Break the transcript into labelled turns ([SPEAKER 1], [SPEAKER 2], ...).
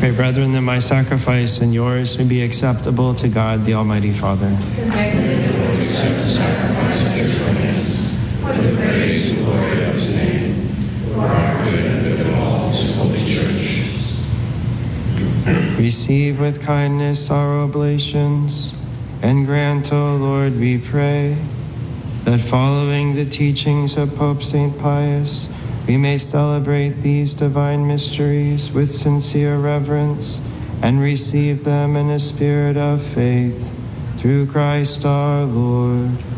[SPEAKER 1] pray, brethren, that my sacrifice and yours may be acceptable to God, the Almighty Father.
[SPEAKER 2] Accept the sacrifice at your hands, for the praise and glory of his name, for our good and good of all his holy church.
[SPEAKER 1] Receive with kindness our oblations, and grant, O Lord, we pray, that following the teachings of Pope St. Pius, we may celebrate these divine mysteries with sincere reverence and receive them in a spirit of faith, through Christ our Lord.